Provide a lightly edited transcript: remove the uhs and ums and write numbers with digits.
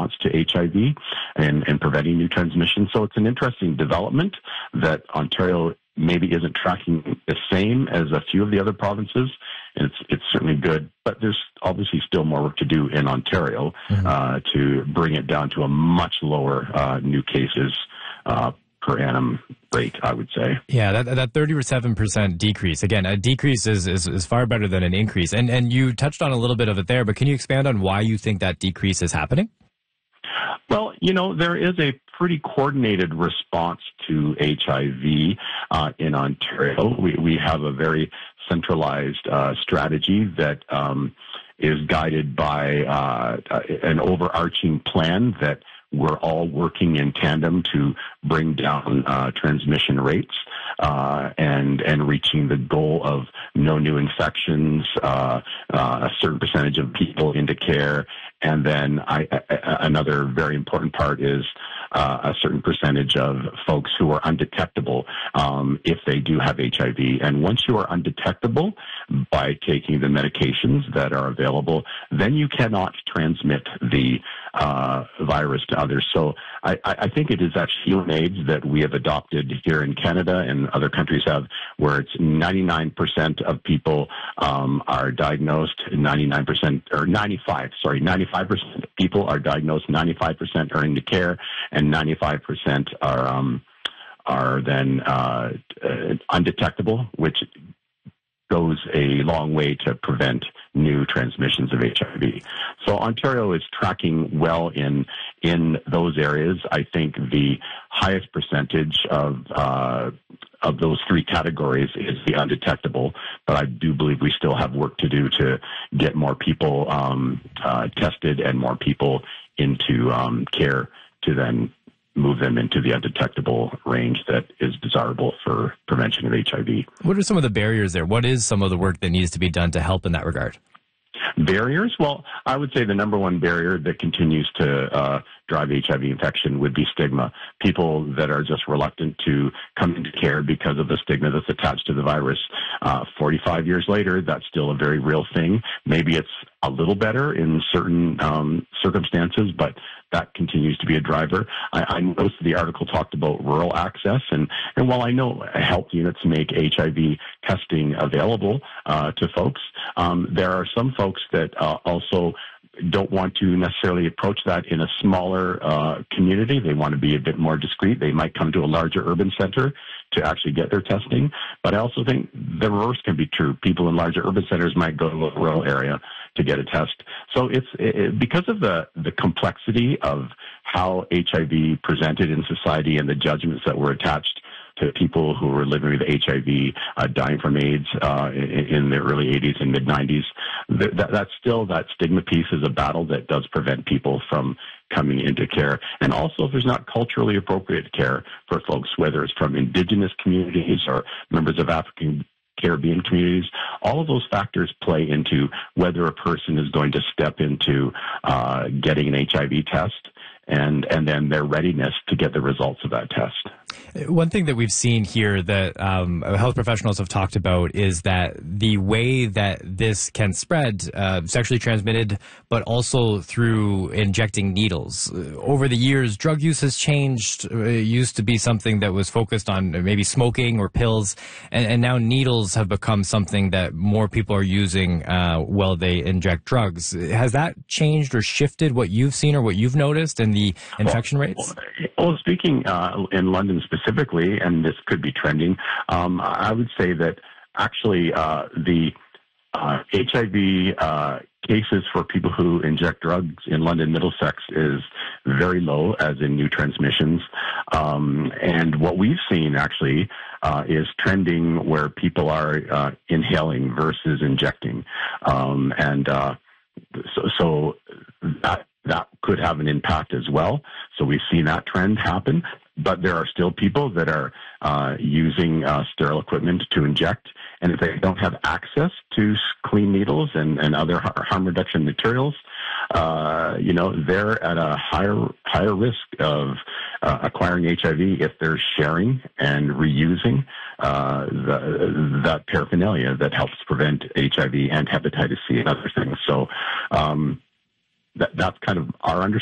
response to HIV and preventing new transmission. So it's an interesting development that Ontario maybe isn't tracking the same as a few of the other provinces. And it's certainly good, but there's obviously still more work to do in Ontario to bring it down to a much lower new cases per annum rate, I would say. Yeah, that 37% decrease. Again, a decrease is far better than an increase. And you touched on a little bit of it there, but can you expand on why you think that decrease is happening? Well, there is a pretty coordinated response to HIV in Ontario. We have a very centralized strategy that is guided by an overarching plan that we're all working in tandem to bring down transmission rates and reaching the goal of no new infections, a certain percentage of people into care, and then another very important part is a certain percentage of folks who are undetectable if they do have HIV. And once you are undetectable by taking the medications that are available, then you cannot transmit the virus to others. So I think it is actually healing aids that we have adopted here in Canada and other countries have, where it's 99% of people are diagnosed, 95% of people are diagnosed, 95% are into care, and 95% are then undetectable, which goes a long way to prevent new transmissions of HIV. So Ontario is tracking well in those areas. I think the highest percentage of those three categories is the undetectable, but I do believe we still have work to do to get more people tested and more people into care to then move them into the undetectable range that is desirable for prevention of HIV. What are some of the barriers there? What is some of the work that needs to be done to help in that regard? Barriers? Well, I would say the number one barrier that continues to drive HIV infection would be stigma. People that are just reluctant to come into care because of the stigma that's attached to the virus. 45 years later, that's still a very real thing. Maybe it's a little better in certain circumstances, but that continues to be a driver. I noticed the article talked about rural access, and while I know health units make HIV testing available to folks, there are some folks that also don't want to necessarily approach that in a smaller community. They want to be a bit more discreet. They might come to a larger urban center to actually get their testing. But I also think the reverse can be true. People in larger urban centers might go to a rural area to get a test. So it's because of the complexity of how HIV presented in society and the judgments that were attached to people who were living with HIV, dying from AIDS in the early 80s and mid-90s. That's still, that stigma piece is a battle that does prevent people from coming into care. And also, if there's not culturally appropriate care for folks, whether it's from indigenous communities or members of African Caribbean communities, all of those factors play into whether a person is going to step into getting an HIV test and then their readiness to get the results of that test. One thing that we've seen here that health professionals have talked about is that the way that this can spread, sexually transmitted, but also through injecting needles. Over the years, drug use has changed. It used to be something that was focused on maybe smoking or pills, and now needles have become something that more people are using while they inject drugs. Has that changed or shifted what you've seen or what you've noticed in the infection rates? Well, speaking in London specifically, and this could be trending, I would say that actually the HIV cases for people who inject drugs in London Middlesex is very low, as in new transmissions. And what we've seen actually is trending where people are inhaling versus injecting. So that could have an impact as well. So we've seen that trend happen. But there are still people that are using sterile equipment to inject. And if they don't have access to clean needles and other harm reduction materials, they're at a higher risk of acquiring HIV if they're sharing and reusing that paraphernalia that helps prevent HIV and hepatitis C and other things. So that's kind of our understanding.